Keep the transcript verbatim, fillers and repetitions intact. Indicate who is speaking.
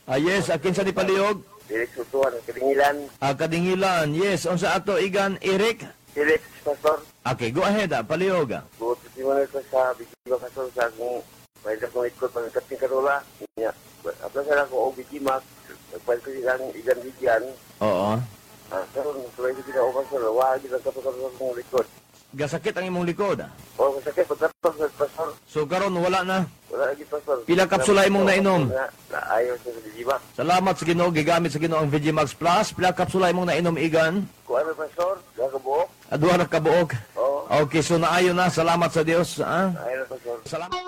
Speaker 1: Ah, yes, akin sa ni Paliog.
Speaker 2: Felix Utuan, Kadingilan.
Speaker 1: Ah, Kadingilan. Yes, unsa ato igan Eric?
Speaker 2: Felix, Pastor.
Speaker 1: Okay, go ahead ah, Paliog. ah.
Speaker 2: Buot si mo ko sa Bigimak, Pastor, sa akong may dakong ikot, pagkating karula. Niya, apla sa ako, o Bigimak, nagpalit ko silang igan bigyan.
Speaker 1: Oo.
Speaker 2: Ah, pero, tuloy ko sila, o Pastor, wala kita kapag-kapag kong likod.
Speaker 1: Gasakit ang imong likod. ah.
Speaker 2: O, masakit, pagkapag, Pastor.
Speaker 1: So karon wala na.
Speaker 2: Wala lagi, Pastor.
Speaker 1: Pila kapsula imong nainom?
Speaker 2: Na, na ayaw sa Bigimak.
Speaker 1: Salamat sa Ginoo, gigamit sa Ginoo ang Vegimax Plus. Pila kapsula imong nainom igan?
Speaker 2: Kung ano, Pastor, nakabuok.
Speaker 1: Aduha na kabuok.
Speaker 2: Oo,
Speaker 1: Okay, so naayo na. Salamat sa Dios. Ah?
Speaker 2: ayaw na, Pastor.
Speaker 1: Salamat.